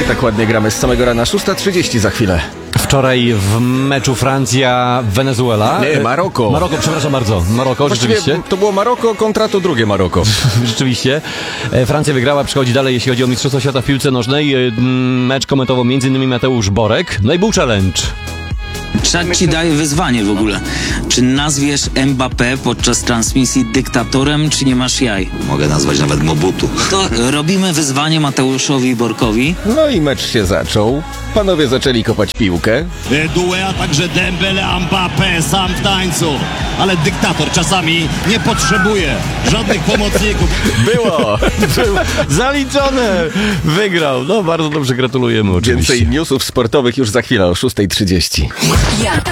tak ładnie gramy z samego rana. 6:30 za chwilę. Wczoraj w meczu Francja-Wenezuela. Nie, Maroko. Maroko, przepraszam bardzo. Maroko, Właściwie rzeczywiście. to było Maroko kontra to drugie Maroko. Rzeczywiście. Francja wygrała, przechodzi dalej, jeśli chodzi o Mistrzostwo Świata w piłce nożnej. Mecz komentował m.in. Mateusz Borek. No i był challenge. Czat ci daje wyzwanie w ogóle. Czy nazwiesz Mbappé podczas transmisji dyktatorem, czy nie masz jaj? Mogę nazwać nawet Mobutu. To robimy wyzwanie Mateuszowi Borkowi. No i mecz się zaczął. Panowie zaczęli kopać piłkę. Due, a także Dembele, Mbappé, sam w tańcu. Ale dyktator czasami nie potrzebuje żadnych pomocników. Było! Zaliczone! Wygrał. No bardzo dobrze, gratulujemy oczywiście. Więcej newsów sportowych już za chwilę o 6:30.